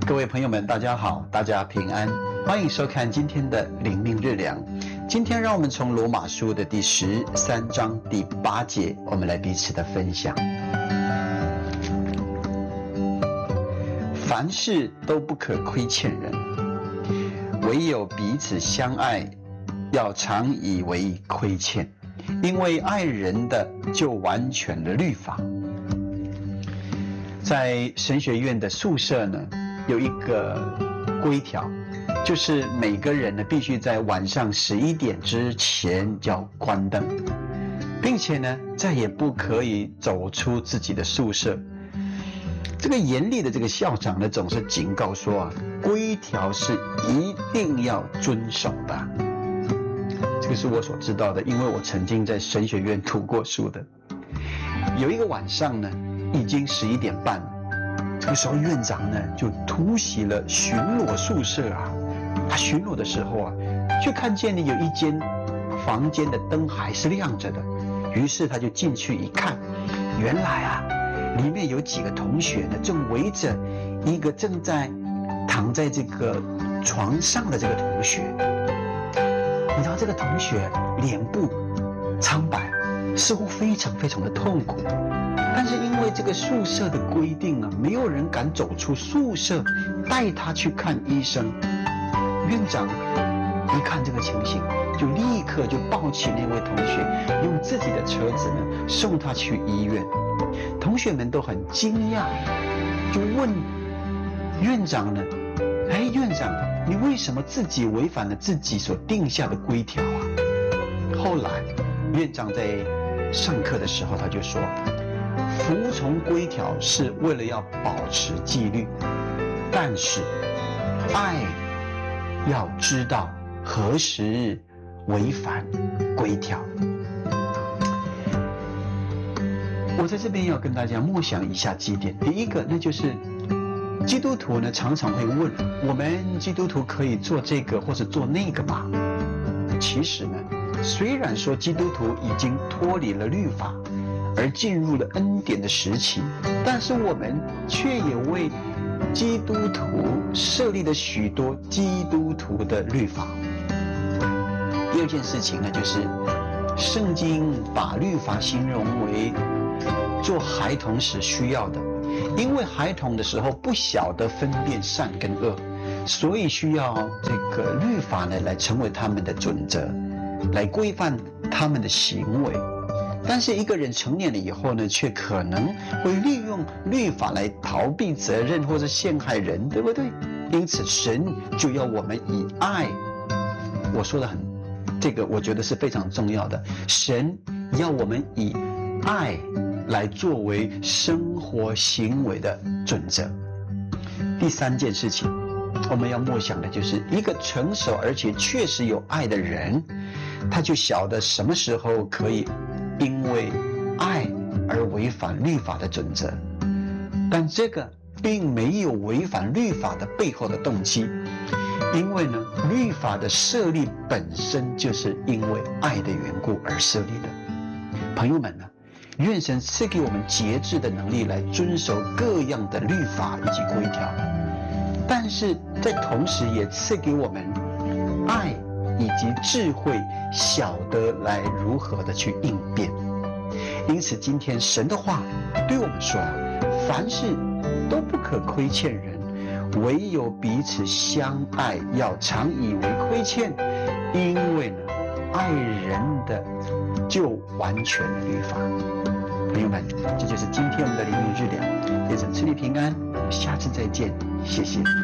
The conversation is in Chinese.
各位朋友们，大家好，大家平安，欢迎收看今天的灵命日粮。今天让我们从罗马书的第13章第8节，我们来彼此的分享。凡事都不可亏欠人，唯有彼此相爱，要常以为亏欠，因为爱人的就完全了律法。在神学院的宿舍呢，有一个规条，就是每个人呢必须在晚上11点之前就要关灯，并且呢再也不可以走出自己的宿舍。这个严厉的这个校长呢总是警告说啊，规条是一定要遵守的。这个是我所知道的，因为我曾经在神学院读过书的。有一个晚上呢，已经11点半了，这个时候院长呢就突袭了巡逻宿舍啊。他巡逻的时候啊，就看见呢有一间房间的灯还是亮着的，于是他就进去一看，原来啊里面有几个同学呢正围着一个正在躺在这个床上的这个同学。你知道这个同学脸部苍白，似乎非常非常的痛苦，但是因为这个宿舍的规定啊，没有人敢走出宿舍带他去看医生。院长一看这个情形，就立刻就抱起那位同学，用自己的车子呢送他去医院。同学们都很惊讶，就问院长呢，院长，你为什么自己违反了自己所定下的规条啊？后来院长在上课的时候他就说，服从规条是为了要保持纪律，但是爱要知道何时违反规条。我在这边要跟大家默想以下几点。第一个，那就是基督徒呢常常会问，我们基督徒可以做这个或者做那个吗？其实呢，虽然说基督徒已经脱离了律法，而进入了恩典的时期，但是我们却也为基督徒设立了许多基督徒的律法。第二件事情呢，就是圣经把律法形容为做孩童时需要的，因为孩童的时候不晓得分辨善跟恶，所以需要这个律法呢来成为他们的准则，来规范他们的行为。但是一个人成年了以后呢，却可能会利用律法来逃避责任或者陷害人，对不对？因此神就要我们以爱，我说的很这个我觉得是非常重要的，神要我们以爱来作为生活行为的准则。第三件事情我们要默想的就是，一个成熟而且确实有爱的人，他就晓得什么时候可以因为爱而违反律法的准则，但这个并没有违反律法的背后的动机，因为呢，律法的设立本身就是因为爱的缘故而设立的。朋友们呢，愿神赐给我们节制的能力来遵守各样的律法以及规条，但是在同时也赐给我们爱以及智慧，晓得来如何的去应变。因此今天神的话对我们说，凡事都不可亏欠人，唯有彼此相爱，要常以为亏欠，因为呢，爱人的就完全了律法。朋友们，这就是今天我们的灵命日粮，愿神赐你平安，我们下次再见，谢谢。